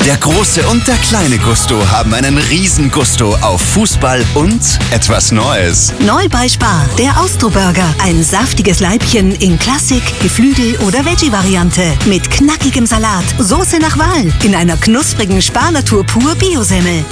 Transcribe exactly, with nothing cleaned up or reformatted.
Der große und der kleine Gusto haben einen riesen Gusto auf Fußball und etwas Neues. Neu bei Spar, der Austro-Burger. Ein saftiges Leibchen in Klassik, Geflügel oder Veggie-Variante. Mit knackigem Salat, Soße nach Wahl. In einer knusprigen Spar Natur pur Biosemmel.